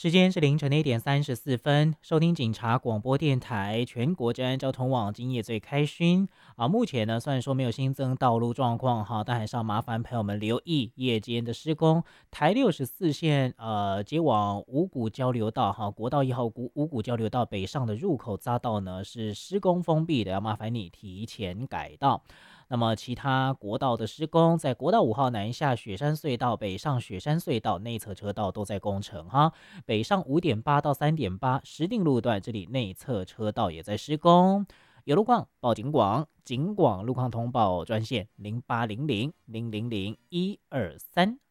时间是凌晨的1点34分，收听警察广播电台全国治安交通网今夜最开勋啊。目前呢，虽然说没有新增道路状况哈，但还是要麻烦朋友们留意夜间的施工。台64线接往五股交流道哈，国道1号五股交流道北上的入口匝道呢是施工封闭的，要麻烦你提前改道。那么其他国道的施工，在国道5号南下雪山隧道、北上雪山隧道内侧车道都在工程哈。北上5.8到3.8石碇路段，这里内侧车道也在施工。有路况报警广，警广路况通报专线0800000123。